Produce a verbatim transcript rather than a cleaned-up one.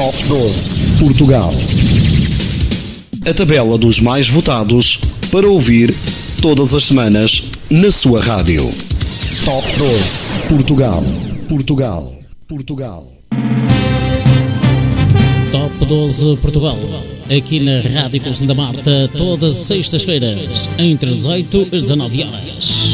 Top doze Portugal. A tabela dos mais votados para ouvir todas as semanas na sua rádio. Top doze Portugal. Portugal. Portugal. Top doze Portugal. Aqui na Rádio Conselho da Marta, todas as sextas-feiras, entre dezoito e dezanove horas.